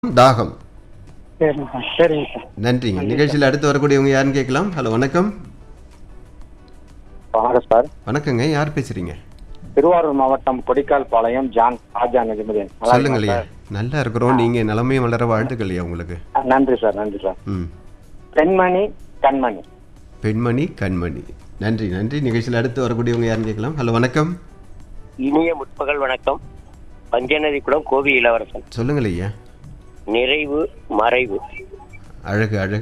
தாகம். சரிங்க சார், சரிங்க சார். நன்றிங்க. நிகழ்ச்சியில் அடுத்து வரக்கூடியவங்க யாருன்னு கேட்கலாம். ஹலோ, வணக்கம். வணக்கம் சார். வணக்கங்க. யார் பேசுறீங்க? திருவாரூர் மாவட்டம் கொடிக்கால் பாளையம் ஜான் ஆஜா நஜமுதீன். நல்லா சொல்லுங்க இருக்கீங்களா இல்லையா? நல்லா இருக்கிறோம். நீங்க நிலைமையும் வளர வாழ்த்துக்கள் இல்லையா உங்களுக்கு? சார்? நன்றி சார், நன்றி சார். ம். பெண்மணி கண்மணி. பெண்மணி கண்மணி. நன்றி நன்றி. நிகழ்ச்சியில் அடுத்து வரக்கூடியவங்க யாருன்னு கேட்கலாம். ஹலோ, வணக்கம். இனிய முற்பகல் வணக்கம். பஞ்சநதிக்குளம் கோவி இளவரசன். சொல்லுங்க ஐயா. நிறைவு மறைவு. அழகு அழகு.